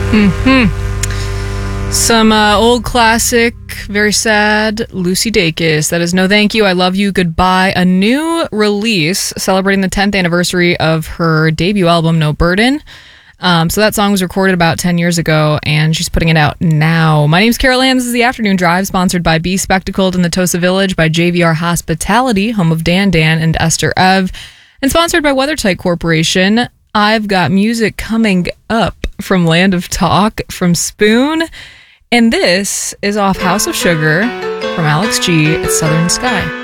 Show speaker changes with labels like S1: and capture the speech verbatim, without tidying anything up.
S1: Mm-hmm. Some uh, old classic, very sad, Lucy Dacus. That is No Thank You, I Love You, Goodbye. A new release celebrating the tenth anniversary of her debut album, No Burden. Um, so that song was recorded about ten years ago, and she's putting it out now. My name's Carol Ann. This is the Afternoon Drive, sponsored by Be Spectacled in the Tosa Village, by J V R Hospitality, home of Dan Dan and Esther Ev, and sponsored by WeatherTight Corporation. I've got music coming up from Land of Talk, from Spoon, and this is off House of Sugar from Alex G. It's Southern Sky.